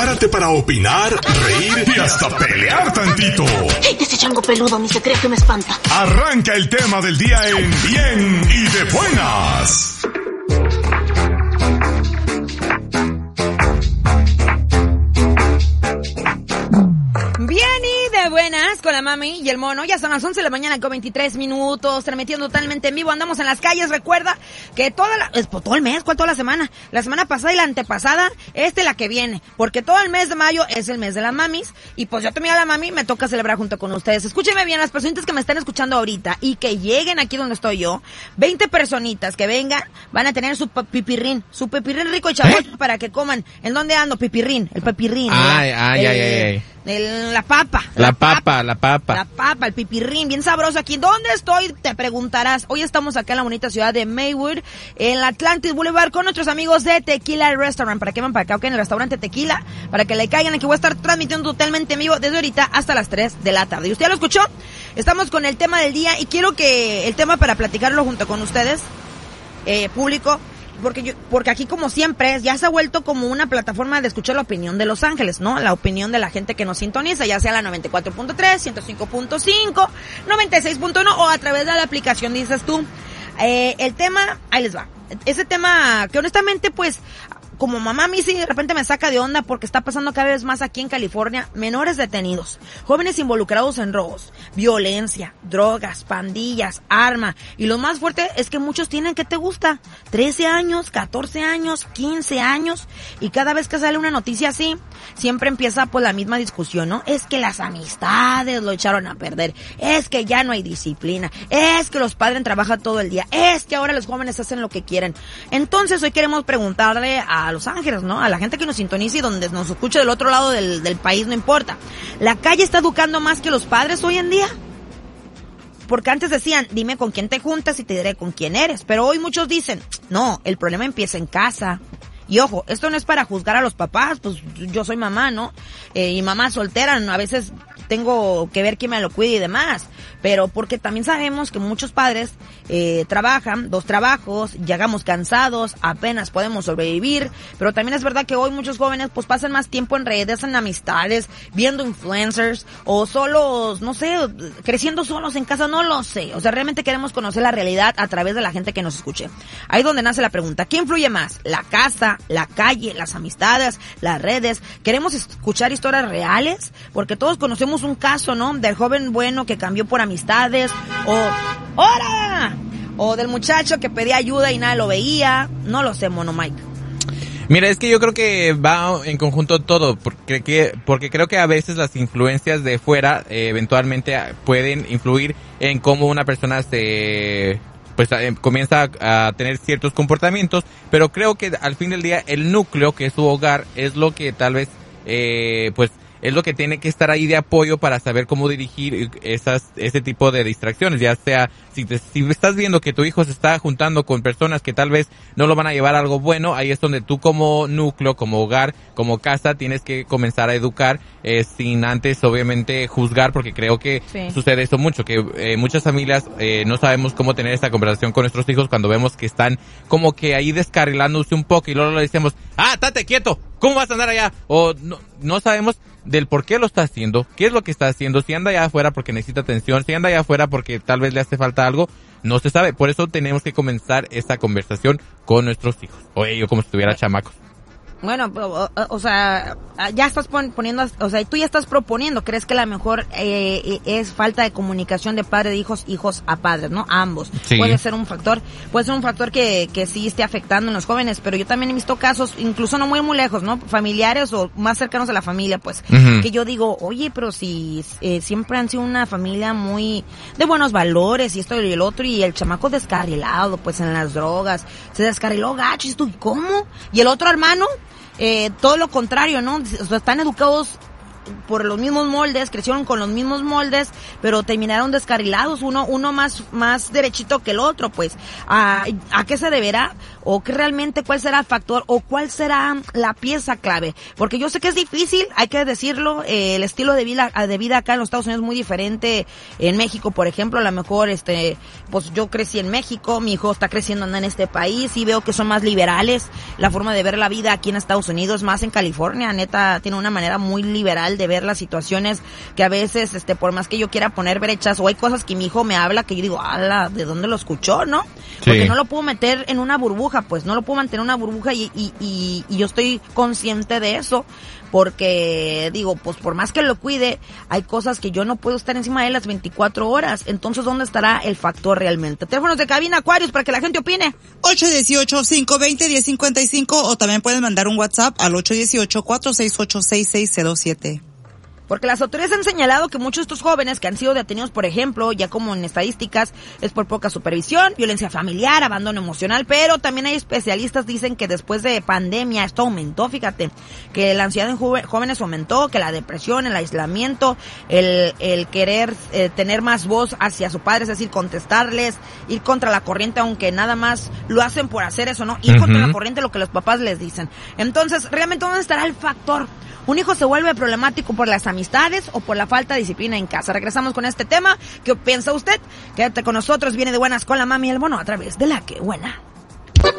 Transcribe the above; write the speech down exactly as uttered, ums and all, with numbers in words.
Prepárate para opinar, reír y hasta pelear tantito. Ese chango peludo ni se cree que me espanta. Arranca el tema del día en Bien y de Buenas. Bien y de buenas con la mami y el mono. Ya son las once de la mañana con veintitrés minutos, transmitiendo totalmente en vivo. Andamos en las calles. Recuerda que toda la, es, todo el mes, ¿cuál toda la semana? La semana pasada y la antepasada, este la que viene. Porque todo el mes de mayo es el mes de las mamis. Y pues yo también a la mami me toca celebrar junto con ustedes. Escúchenme bien, las personitas que me están escuchando ahorita y que lleguen aquí donde estoy yo. veinte personitas que vengan van a tener su pipirrín, su pipirrín rico y chavocho ¿Eh? Para que coman. ¿En dónde ando? Pipirrín, el pipirrín. Ay, ay, ay, ay, ay. El, la papa. La, la papa, papa, la papa. La papa, el pipirrín, bien sabroso aquí. ¿Dónde estoy? Te preguntarás. Hoy estamos acá en la bonita ciudad de Maywood, en la Atlantis Boulevard, con nuestros amigos de Tequila Restaurant. Para que van para acá, ok, en el restaurante Tequila, para que le caigan aquí. Voy a estar transmitiendo totalmente en vivo desde ahorita hasta las tres de la tarde. ¿Y usted lo escuchó? Estamos con el tema del día y quiero que el tema para platicarlo junto con ustedes, eh, público, porque yo, porque aquí como siempre ya se ha vuelto como una plataforma de escuchar la opinión de Los Ángeles, ¿no? La opinión de la gente que nos sintoniza, ya sea la noventa y cuatro punto tres, ciento cinco punto cinco, noventa y seis punto uno o a través de la aplicación, dices tú. Eh, el tema, ahí les va. Ese tema que honestamente pues, como mamá a mí sí de repente me saca de onda porque está pasando cada vez más aquí en California. Menores detenidos, jóvenes involucrados en robos, violencia, drogas, pandillas, arma. Y lo más fuerte es que muchos tienen, ¿qué te gusta? trece años, catorce años, quince años. Y cada vez que sale una noticia así, siempre empieza pues la misma discusión, ¿no? Es que las amistades lo echaron a perder. Es que ya no hay disciplina. Es que los padres trabajan todo el día. Es que ahora los jóvenes hacen lo que quieren. Entonces hoy queremos preguntarle a A Los Ángeles, ¿no? A la gente que nos sintoniza y donde nos escucha del otro lado del, del país, no importa. ¿La calle está educando más que los padres hoy en día? Porque antes decían, dime con quién te juntas y te diré con quién eres. Pero hoy muchos dicen, no, el problema empieza en casa. Y ojo, esto no es para juzgar a los papás, pues yo soy mamá, ¿no? Eh, y mamá soltera, a veces tengo que ver quién me lo cuide y demás. Pero porque también sabemos que muchos padres eh, trabajan dos trabajos, llegamos cansados, apenas podemos sobrevivir. Pero también es verdad que hoy muchos jóvenes pues pasan más tiempo en redes, en amistades, viendo influencers o solos, no sé, creciendo solos en casa, no lo sé. O sea, realmente queremos conocer la realidad a través de la gente que nos escuche. Ahí donde nace la pregunta, ¿qué influye más? ¿La casa, la calle, las amistades, las redes? ¿Queremos escuchar historias reales? Porque todos conocemos un caso, ¿no? Del joven bueno que cambió por amistades, o ¡hora! O del muchacho que pedía ayuda y nadie lo veía. No lo sé, Mono Mike. Mira, es que yo creo que va en conjunto todo, porque que, porque creo que a veces las influencias de fuera eh, eventualmente pueden influir en cómo una persona se pues eh, comienza a, a tener ciertos comportamientos, pero creo que al fin del día el núcleo, que es su hogar, es lo que tal vez eh, pues es lo que tiene que estar ahí de apoyo para saber cómo dirigir esas ese tipo de distracciones, ya sea si, te, si estás viendo que tu hijo se está juntando con personas que tal vez no lo van a llevar a algo bueno, ahí es donde tú como núcleo, como hogar, como casa, tienes que comenzar a educar eh, sin antes obviamente juzgar, porque creo que sí sucede eso mucho, que eh, muchas familias eh, no sabemos cómo tener esta conversación con nuestros hijos cuando vemos que están como que ahí descarrilándose un poco y luego le decimos, ah, estate quieto, ¿cómo vas a andar allá? O no, no sabemos del por qué lo está haciendo, qué es lo que está haciendo, si anda allá afuera porque necesita atención, si anda allá afuera porque tal vez le hace falta algo, no se sabe. Por eso tenemos que comenzar esta conversación con nuestros hijos, o ellos como si estuvieran chamacos. Bueno, o, o sea, ya estás poniendo, o sea, tú ya estás proponiendo, ¿crees que la mejor eh, es falta de comunicación de padre de hijos, hijos a padres, ¿no? Ambos. Sí. Puede ser un factor, puede ser un factor que, que sí esté afectando en los jóvenes, pero yo también he visto casos, incluso no muy muy lejos, ¿no? Familiares o más cercanos a la familia, pues, uh-huh. que yo digo, oye, pero si eh, siempre han sido una familia muy de buenos valores y esto y el otro, y el chamaco descarrilado, pues, en las drogas, se descarriló gacho, y tú, ¿cómo? Y el otro hermano, Eh, todo lo contrario, ¿no? O sea, están educados por los mismos moldes, crecieron con los mismos moldes, pero terminaron descarrilados, uno uno más más derechito que el otro, pues. ¿A, a qué se deberá? ¿O qué realmente cuál será el factor? ¿O cuál será la pieza clave? Porque yo sé que es difícil, hay que decirlo, eh, el estilo de vida de vida acá en los Estados Unidos es muy diferente. En México, por ejemplo, a lo mejor, este, pues yo crecí en México, mi hijo está creciendo en este país y veo que son más liberales. La forma de ver la vida aquí en Estados Unidos, más en California, neta, tiene una manera muy liberal de ver las situaciones que a veces, este, por más que yo quiera poner brechas, o hay cosas que mi hijo me habla que yo digo, ala, ¿de dónde lo escuchó, no? Porque sí. No lo puedo meter en una burbuja, pues, no lo puedo mantener en una burbuja y, y, y, y yo estoy consciente de eso, porque, digo, pues por más que lo cuide, hay cosas que yo no puedo estar encima de él las veinticuatro horas, entonces, ¿dónde estará el factor realmente? Teléfonos de cabina, Aquarius, para que la gente opine. ocho uno ocho, cinco dos cero, uno cero cinco cinco o también pueden mandar un WhatsApp al ocho uno ocho, cuatro seis ocho, seis seis cero siete. Porque las autoridades han señalado que muchos de estos jóvenes que han sido detenidos, por ejemplo, ya como en estadísticas, es por poca supervisión, violencia familiar, abandono emocional, pero también hay especialistas dicen que después de pandemia esto aumentó, fíjate, que la ansiedad en jóvenes aumentó, que la depresión, el aislamiento, el, el querer eh, tener más voz hacia su padre, es decir, contestarles, ir contra la corriente, aunque nada más lo hacen por hacer eso, ¿no? Ir uh-huh. contra la corriente, lo que los papás les dicen. Entonces, ¿realmente dónde estará el factor? ¿Un hijo se vuelve problemático por las amistades o por la falta de disciplina en casa? Regresamos con este tema. ¿Qué piensa usted? Quédate con nosotros. Viene de buenas con la mami y el mono a través de La Que Buena.